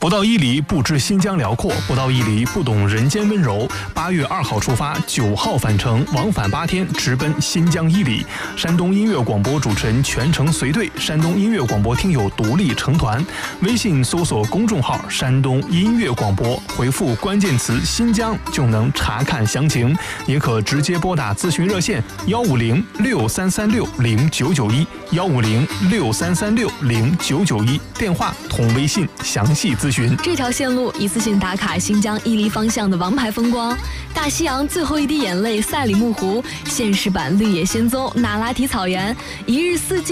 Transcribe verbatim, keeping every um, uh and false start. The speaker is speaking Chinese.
不到伊犁不知新疆辽阔，不到伊犁不懂人间温柔。八月二号出发，九号返程，往返八天，直奔新疆伊犁。山东音乐广播主持人全程随队，山东音乐广播听友独立成团。微信搜索公众号山东音乐广播，回复关键词新疆就能查看详情，也可直接拨打咨询热线幺五零六三三六零九九一幺五零六三三六零九九一，电话同微信详细咨询。 这条线路一次性打卡新疆伊犁方向的王牌风光：大西洋最后一滴眼泪赛里木湖、现实版绿野仙踪那拉提草原、一日四季